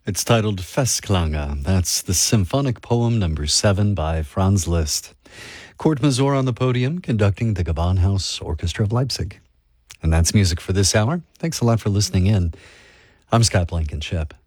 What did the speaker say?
It's titled Festklange. That's the symphonic poem number 7 by Franz Liszt. Kurt Masur on the podium, conducting the Gewandhaus Orchestra of Leipzig. And that's music for this hour. Thanks a lot for listening in. I'm Scott Blankenship.